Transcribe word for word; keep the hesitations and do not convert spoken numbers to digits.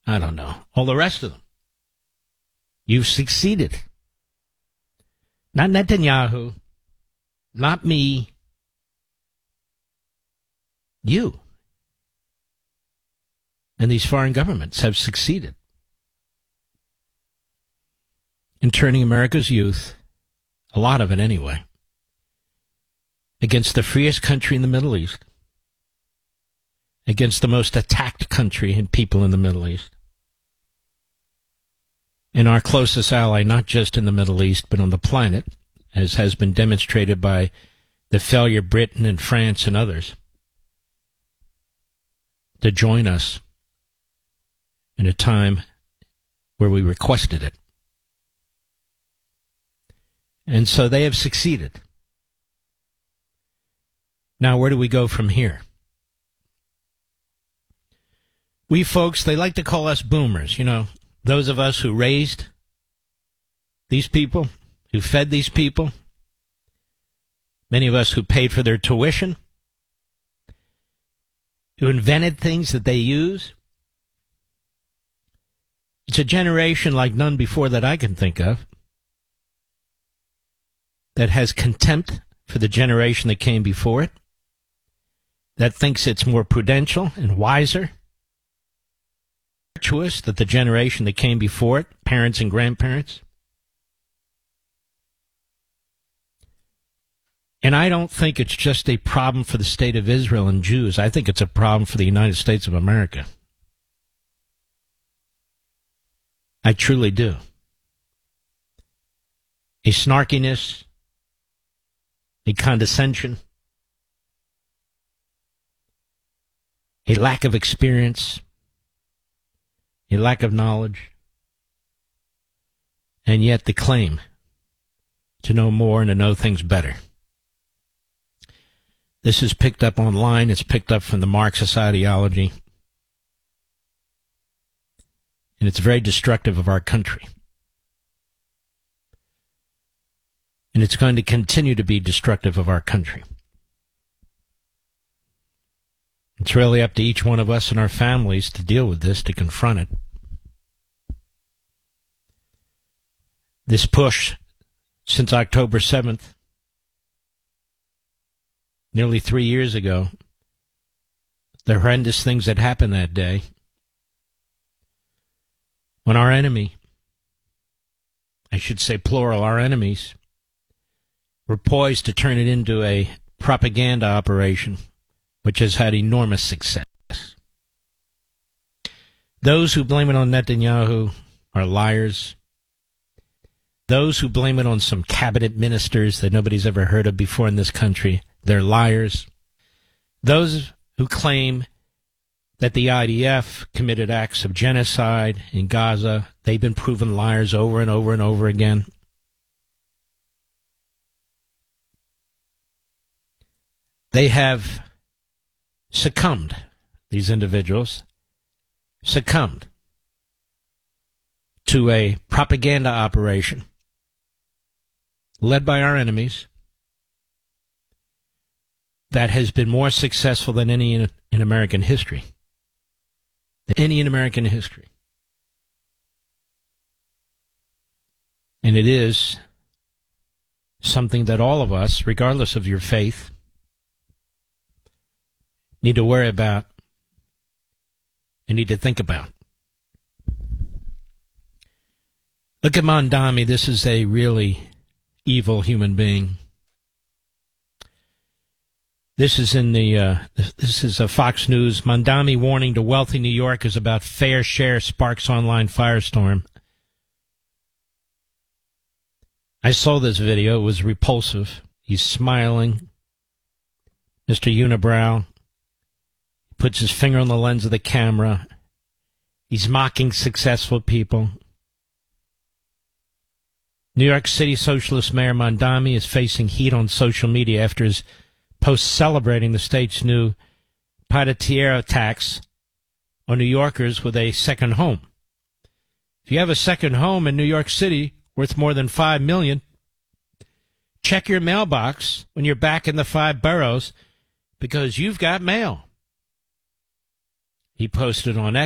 I don't know, all the rest of them. You've succeeded. Not Netanyahu, not me, you. And these foreign governments have succeeded in turning America's youth, a lot of it anyway, against the freest country in the Middle East, against the most attacked country and people in the Middle East, and our closest ally, not just in the Middle East, but on the planet, as has been demonstrated by the failure of Britain and France and others to join us in a time where we requested it. And so they have succeeded. Now, where do we go from here? We folks, they like to call us boomers, you know, those of us who raised these people, who fed these people, many of us who paid for their tuition, who invented things that they use. It's a generation like none before that I can think of, that has contempt for the generation that came before it, that thinks it's more prudential and wiser, virtuous than the generation that came before it, parents and grandparents. And I don't think it's just a problem for the state of Israel and Jews. I think it's a problem for the United States of America. I truly do. A snarkiness, a condescension, a lack of experience, a lack of knowledge, and yet the claim to know more and to know things better. This is picked up online. It's picked up from the Marxist ideology. And it's very destructive of our country. And it's going to continue to be destructive of our country. It's really up to each one of us and our families to deal with this, to confront it. This push since October seventh, nearly three years ago, the horrendous things that happened that day, when our enemy, I should say plural, our enemies, were poised to turn it into a propaganda operation, which has had enormous success. Those who blame it on Netanyahu are liars. Those who blame it on some cabinet ministers that nobody's ever heard of before in this country, they're liars. Those who claim that the I D F committed acts of genocide in Gaza, they've been proven liars over and over and over again. They have succumbed, these individuals, succumbed to a propaganda operation led by our enemies that has been more successful than any in, in American history. Any in American history. And it is something that all of us, regardless of your faith, need to worry about and need to think about. Look at Mondami. This is a really evil human being. This is in the, uh, this is a Fox News. Mondami warning to wealthy New Yorkers about fair share sparks online firestorm. I saw this video. It was repulsive. He's smiling. Mister Unibrow puts his finger on the lens of the camera. He's mocking successful people. New York City Socialist Mayor Mondami is facing heat on social media after his post celebrating the state's new Padatiero tax on New Yorkers with a second home. If you have a second home in New York City worth more than five million dollars, check your mailbox when you're back in the five boroughs because you've got mail. He posted on X.